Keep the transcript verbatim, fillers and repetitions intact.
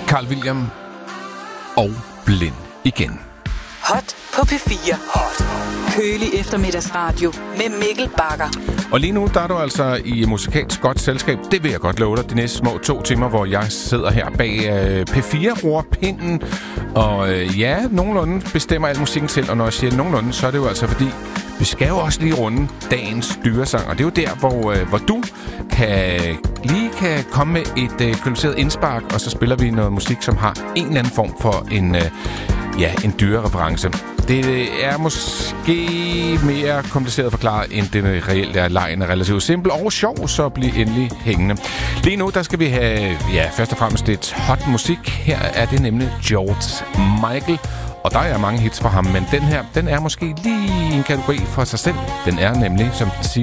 Carl William og Blind igen. Hot på P fire. Hot. Kølig eftermiddagsradio med Mikkel Bagger. Og lige nu, der er du altså i musikalsk godt selskab. Det vil jeg godt love dig de næste små to timer, hvor jeg sidder her bag øh, P fire-rorpinden. Og øh, ja, nogenlunde bestemmer al musikken selv. Og når jeg siger nogenlunde, så er det jo altså fordi, vi skal jo også lige runde dagens dyresang. Og det er jo der, hvor, øh, hvor du kan, lige kan komme med et øh, kvalificeret indspark. Og så spiller vi noget musik, som har en eller anden form for en... Øh, Ja, en dyrereference. Det er måske mere kompliceret at forklare, end det reelt er. Lejen er relativt simpel og sjov, så bliv endelig hængende. Lige nu, der skal vi have, ja, først og fremmest lidt hot musik. Her er det nemlig George Michael, og der er mange hits fra ham, men den her, den er måske lige en kategori for sig selv. Den er nemlig, som den siger,